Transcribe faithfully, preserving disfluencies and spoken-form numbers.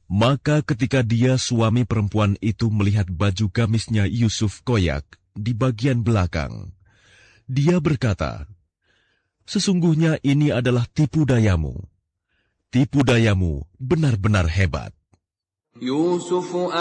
Maka ketika dia suami perempuan itu melihat baju gamisnya Yusuf koyak di bagian belakang, dia berkata, "Sesungguhnya ini adalah tipu dayamu. Tipu dayamu benar-benar hebat." Yusuf